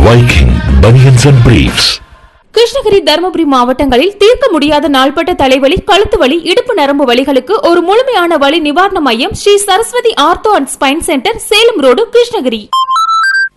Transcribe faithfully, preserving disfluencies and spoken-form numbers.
Viking Bunions and Briefs. Krishnagiri, Dharmapuri மாவட்டங்களில் தீர்க்க முடியாத நாள்பட்ட தலைவலி, கழுத்து வலி, இடுப்பு நரம்பு வலிகளுக்கு ஒரு முழுமையான வலி நிவாரண மையம் Sri Saraswati ortho and spine centre, Salem road, Krishnagiri.